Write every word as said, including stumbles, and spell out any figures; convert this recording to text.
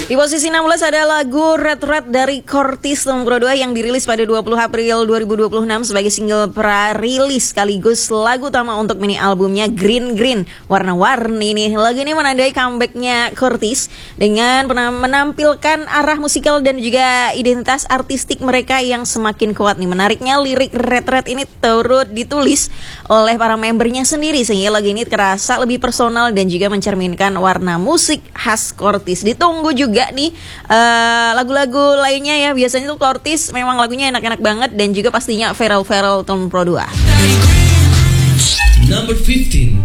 Di posisi enam belas ada lagu Red Red dari Cortis nomor dua yang dirilis pada dua puluh April dua ribu dua puluh enam sebagai single pra-rilis sekaligus lagu utama untuk mini albumnya Green Green. Warna-warni nih. Lagu ini menandai comebacknya Cortis dengan menampilkan arah musikal dan juga identitas artistik mereka yang semakin kuat nih. Menariknya lirik Red Red ini turut ditulis oleh para membernya sendiri sehingga lagu ini terasa lebih personal dan juga mencerminkan warna musik khas Cortis. Ditunggu juga nih uh, lagu-lagu lainnya ya. Biasanya tuh Cortis memang lagunya enak-enak banget dan juga pastinya viral-viral tahun Pro dua. Number fifteen.